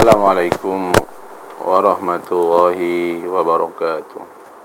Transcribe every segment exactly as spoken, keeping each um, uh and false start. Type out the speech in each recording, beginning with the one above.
Assalamualaikum warahmatullahi wabarakatuh.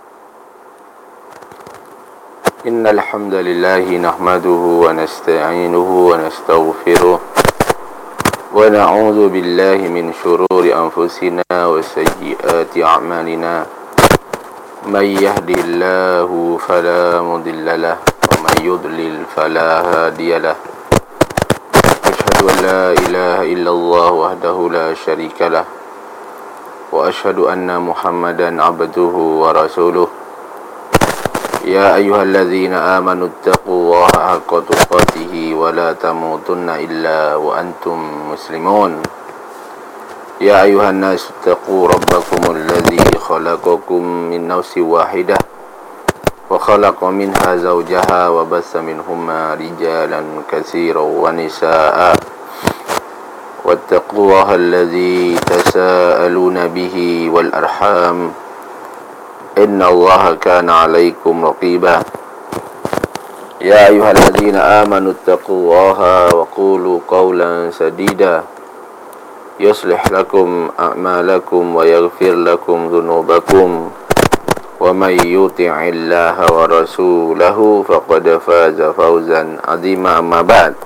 Innal hamdalillahi nahmaduhu wa nasta'inuhu wa nastaghfiruh wa na'udzu billahi min shururi anfusina wa sayyiati a'malina. May yahdihillahu fala mudilla lahu wa may yudlil fala hadiya lahu. Asyhadu an la ilaha illallah wahdahu la syarika lah wa asyhadu anna Muhammadan abduhu wa rasuluh. Ya ayyuhalladzina amanu taqullaha haqqa tuqatih wa la tamutunna illa wa antum muslimun. Ya ayyuhan nas taqu rabbakumul ladzi khalaqakum min nafsin wahidah wa khalaqa minha zawjaha wa bassa minhuma rijalan katsiran wa nisaa'a wattaqullaha alladzi tasaaluna bihi wal arham innallaha kana 'alaikum raqiba. Ya ayyuhalladzina amanu taqullaha wa qulu qawlan sadida yuslih lakum a'malakum wa yaghfir lakum dhunubakum wa may yuti'illaha wa rasulahu faqad faza fawzan 'azima. Amma ba'd.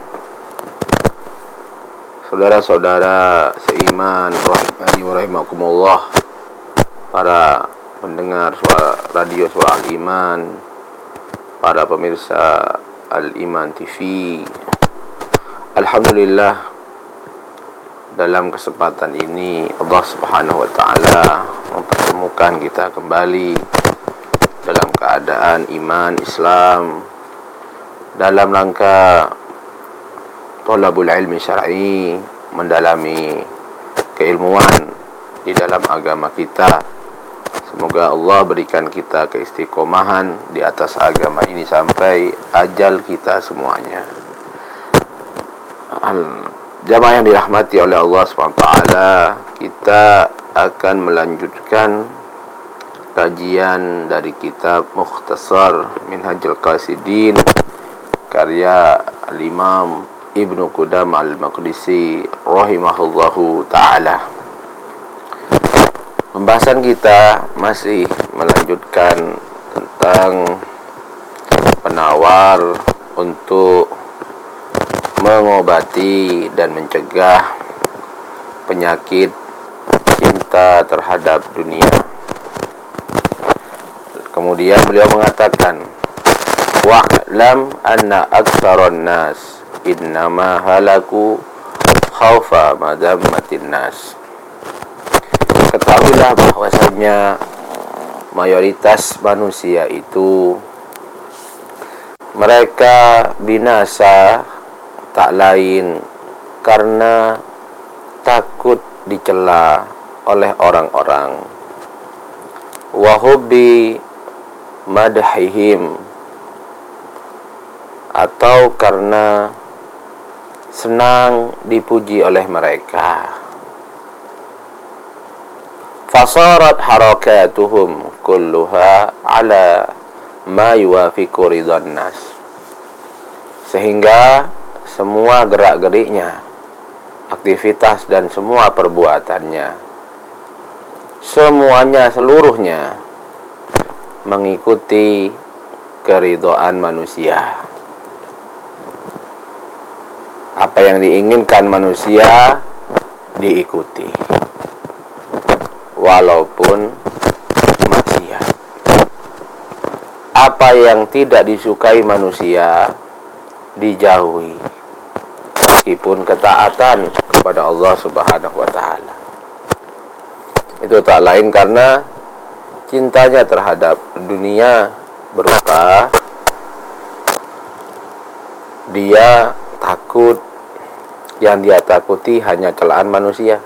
Saudara-saudara seiman rahimani wa rahimakumullah, para pendengar suara radio Suara Al-Iman, para pemirsa Al-Iman T V, alhamdulillah, dalam kesempatan ini Allah Subhanahu wa taala mempertemukan kita kembali dalam keadaan iman Islam, dalam rangka thalabul ilmi syar'i, mendalami keilmuan di dalam agama kita. Semoga Allah berikan kita keistiqomahan di atas agama ini sampai ajal kita semuanya. Jamaah yang dirahmati oleh Allah subhanahu wa taala, kita akan melanjutkan kajian dari kitab Mukhtasar Minhajul Qasidin karya Al-Imam Ibnu Qudamah Al-Maqdisi rahimahullahu taala. Pembahasan kita masih melanjutkan tentang penawar untuk mengobati dan mencegah penyakit cinta terhadap dunia. Kemudian beliau mengatakan, wa'lam anna aktsaran nas innama halaku khaufa madammatin nas. Ketahuilah bahwasanya mayoritas manusia itu mereka binasa tak lain karena takut dicela oleh orang-orang, wa hubbi madhihim, atau karena senang dipuji oleh mereka. Fasarat harakatuhum kulluha ala ma yuwafiqu ridhan nas. Sehingga semua gerak-geriknya, aktivitas dan semua perbuatannya, semuanya seluruhnya mengikuti keridhaan manusia. Apa yang diinginkan manusia diikuti, walaupun maksiat. Apa yang tidak disukai manusia dijauhi, meskipun ketaatan kepada Allah Subhanahu wa taala. Itu tak lain karena cintanya terhadap dunia berupa dia takut, yang dia takuti hanya celaan manusia.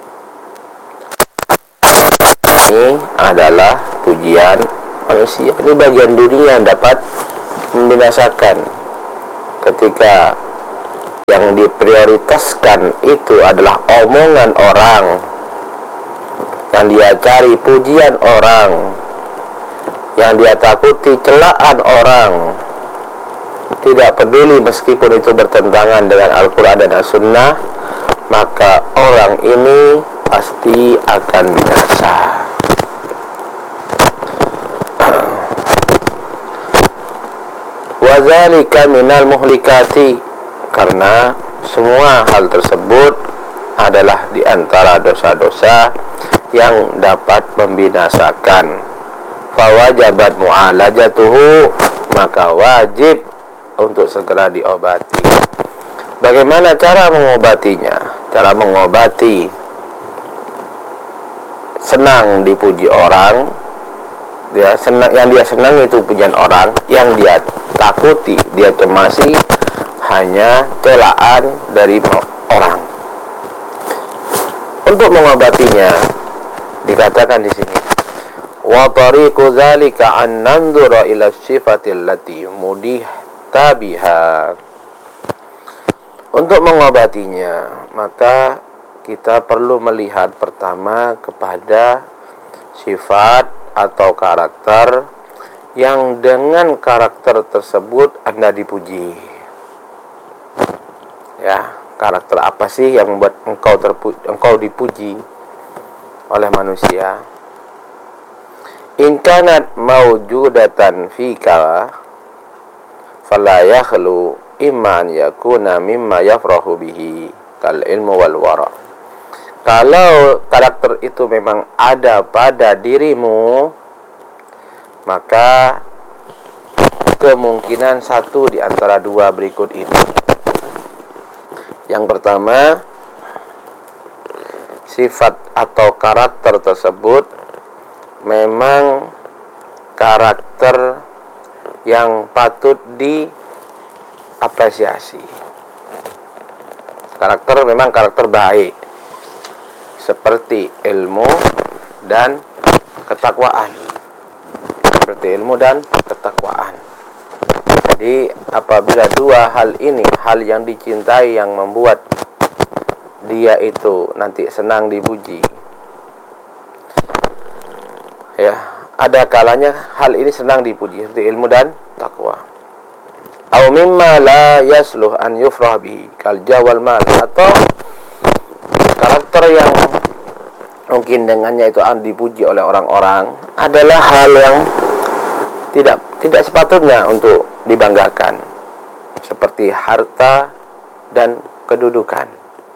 Ini adalah pujian manusia. Ini bagian dunia yang dapat membinasakan. Ketika yang diprioritaskan itu adalah omongan orang, yang dia cari pujian orang, yang dia takuti celaan orang, tidak peduli meskipun itu bertentangan dengan Al-Quran dan As-Sunnah, maka orang ini pasti akan binasa. Wadzalika minal muhlikati, karena semua hal tersebut adalah di antara dosa-dosa yang dapat membinasakan. Fawajabat mu'alajatuhu, maka wajib untuk segera diobati. Bagaimana cara mengobatinya? Cara mengobati senang dipuji orang, dia senang, yang dia senang itu pujian orang, yang dia takuti, dia cemasi hanya celaan dari orang. Untuk mengobatinya dikatakan di sini, wa tariqu dzalika an nanzura ila sifatil lati mudihta biha. Untuk mengobatinya, maka kita perlu melihat pertama kepada sifat atau karakter yang dengan karakter tersebut Anda dipuji. Ya, karakter apa sih yang membuat engkau terpu- engkau dipuji oleh manusia? In kanat mawjudatan fika fala yakhlu imman yakuna mimma yafrahu bihi kal ilmu wal wara. Kalau karakter itu memang ada pada dirimu, maka kemungkinan satu di antara dua berikut ini. Yang pertama, sifat atau karakter tersebut memang karakter yang patut diapresiasi. Karakter memang karakter baik, seperti ilmu dan ketakwaan. Seperti ilmu dan ketakwaan. Jadi apabila dua hal ini, hal yang dicintai yang membuat dia itu nanti senang dipuji, ya, ada kalanya hal ini senang dipuji, seperti ilmu dan takwa. Au mimma la yasluh an yufrah bihi kal jawal mal, atau karakter yang mungkin dengannya itu akan dipuji oleh orang-orang adalah hal yang tidak tidak sepatutnya untuk dibanggakan, seperti harta dan kedudukan.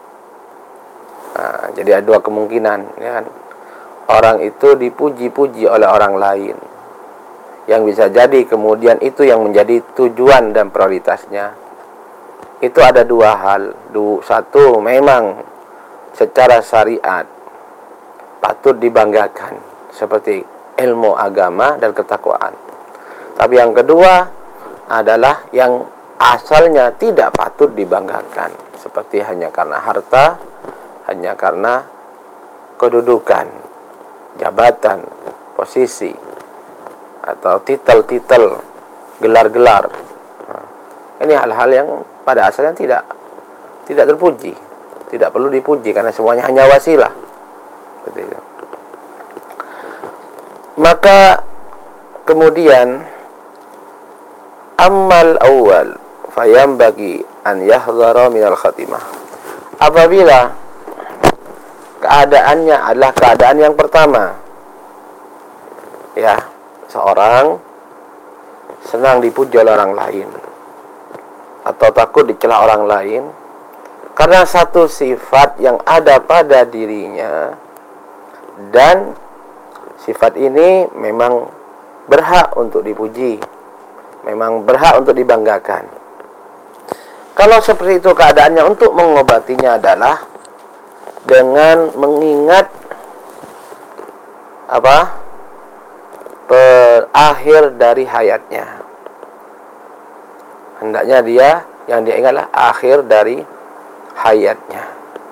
Nah, jadi ada dua kemungkinan, ya kan? Orang itu dipuji-puji oleh orang lain, yang bisa jadi kemudian itu yang menjadi tujuan dan prioritasnya. Itu ada dua hal. Satu, memang secara syariat patut dibanggakan, seperti ilmu agama dan ketakwaan. Tapi yang kedua adalah yang asalnya tidak patut dibanggakan, seperti hanya karena harta, hanya karena kedudukan, jabatan, posisi, atau titel-titel, gelar-gelar. Nah, ini hal-hal yang pada asalnya tidak tidak terpuji, tidak perlu dipuji, karena semuanya hanya wasilah. Seperti itu. Maka kemudian ammal awal fayambagi an yahdhara minal khatimah. Apabila keadaannya adalah keadaan yang pertama, ya, seorang senang dipuji oleh orang lain atau takut dicela orang lain karena satu sifat yang ada pada dirinya, dan sifat ini memang berhak untuk dipuji, memang berhak untuk dibanggakan. Kalau seperti itu keadaannya, untuk mengobatinya adalah dengan mengingat apa? Akhir dari hayatnya. Hendaknya dia yang dia ingatlah akhir dari hayatnya.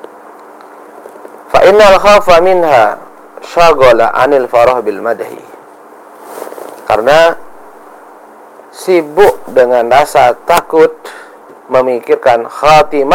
Fa innal khafa minha syaghala anil farah bil madhi. Karena sibuk dengan rasa takut memikirkan khatimah